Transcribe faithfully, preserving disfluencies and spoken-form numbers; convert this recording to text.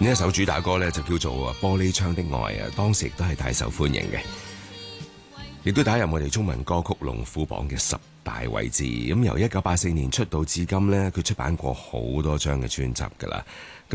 呢一首主打歌咧就叫做《玻璃窗的愛》啊，當時亦都係大受歡迎嘅，亦都打入我哋中文歌曲龍虎榜嘅十大位置。咁由一九八四年出道至今咧，佢出版過好多張嘅專輯噶啦。